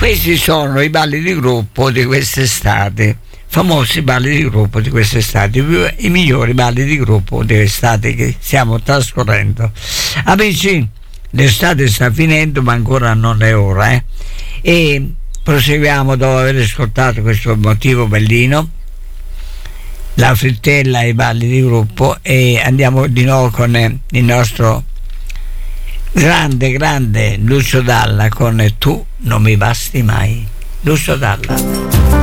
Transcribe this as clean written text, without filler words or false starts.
Questi sono i balli di gruppo di quest'estate, famosi balli di gruppo di quest'estate, i migliori balli di gruppo di quest'estate che stiamo trascorrendo. Amici, l'estate sta finendo, ma ancora non è ora, e proseguiamo dopo aver ascoltato questo motivo bellino, la frittella e i balli di gruppo, e andiamo di nuovo con il nostro grande Lucio Dalla con Tu non mi basti mai. Lucio Dalla.